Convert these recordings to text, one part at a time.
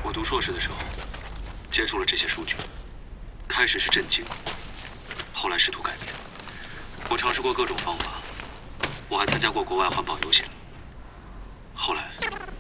我读硕士的时候，接触了这些数据，开始是震惊，后来试图改变。我尝试过各种方法，我还参加过国外环保游行。后来，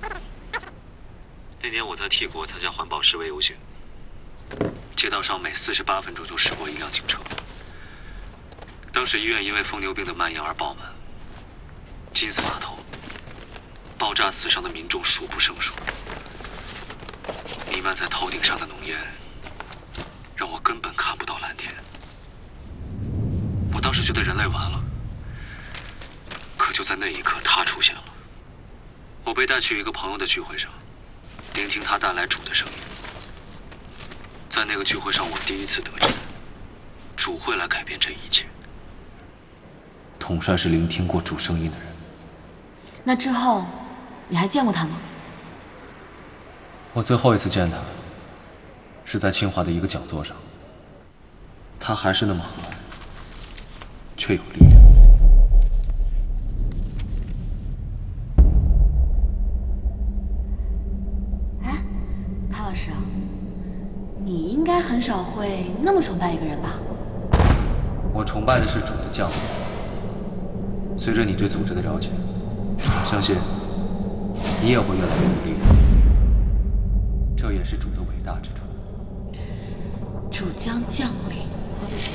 那年我在 T 国参加环保示威游行，街道上每48分钟就驶过一辆警车。当时医院因为疯牛病的蔓延而爆满，金丝码头爆炸死伤的民众数不胜数。弥漫在头顶上的浓烟，让我根本看不到蓝天。我当时觉得人类完了，可就在那一刻，他出现了。我被带去一个朋友的聚会上，聆听他带来主的声音。在那个聚会上，我第一次得知，主会来改变这一切。统帅是聆听过主声音的人。 那之后，你还见过他吗？ 我最后一次见他，是在清华的一个讲座上。他还是那么和蔼，却有力量。 哎，潘老师，你应该很少会那么崇拜一个人吧？ 我崇拜的是主的降临。随着你对组织的了解，相信你也会越来越有力量。这也是主的伟大之处。 主将降临。